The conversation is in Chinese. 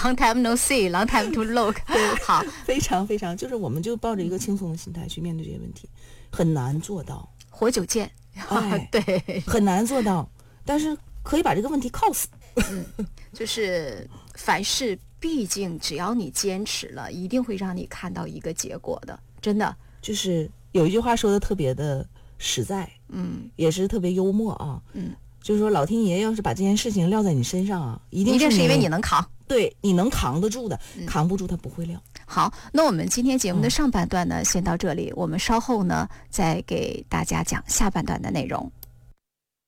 long time no see, long time to look。好， 非常非常，就是我们就抱着一个轻松的心态去面对这些问题，很难做到， 活久见。对， 很难做到，但是可以把这个问题靠死。 就是凡事毕竟只要你坚持了，一定会让你看到一个结果的，真的。 就是有一句话说的特别的实在，也是特别幽默啊，就是说老天爷要是把这件事情撂在你身上啊，一定是因为你能扛， 对，你能扛得住的，扛不住他不会撂。 好，那我们今天节目的上半段呢，先到这里，我们稍后呢再给大家讲下半段的内容。